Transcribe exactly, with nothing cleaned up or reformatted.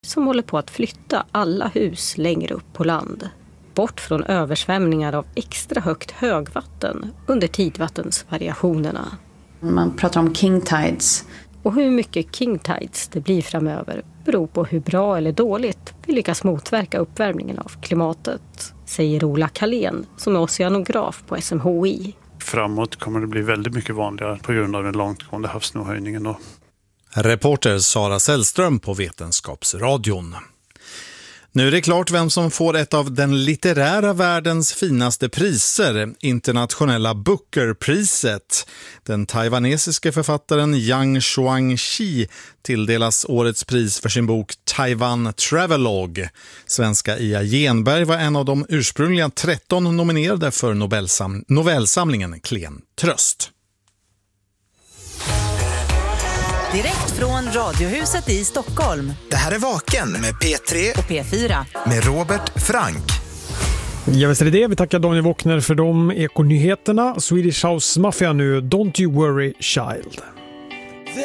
som håller på att flytta alla hus längre upp på land. Bort från översvämningar av extra högt högvatten under tidvattensvariationerna. Man pratar om king tides. Och hur mycket king tides det blir framöver beror på hur bra eller dåligt vi lyckas motverka uppvärmningen av klimatet, säger Ola Kalén som är oceanograf på S M H I. Framåt kommer det bli väldigt mycket vanligare på grund av den långtgående havsnivåhöjningen. Och... Reporter Sara Sällström på Vetenskapsradion. Nu är det klart vem som får ett av den litterära världens finaste priser, internationella Booker-priset. Den taiwanesiske författaren Yang Shuangqi tilldelas årets pris för sin bok Taiwan Travelogue. Svenska Ia Genberg var en av de ursprungliga tretton nominerade för Nobelsam- novellsamlingen Klen tröst. Direkt från Radiohuset i Stockholm. Det här är Vaken med P tre och P fyra. Med Robert Frank. Ja, visst är det det. Vi tackar Daniel Wockner för de ekonyheterna. Swedish House Mafia nu, Don't You Worry Child.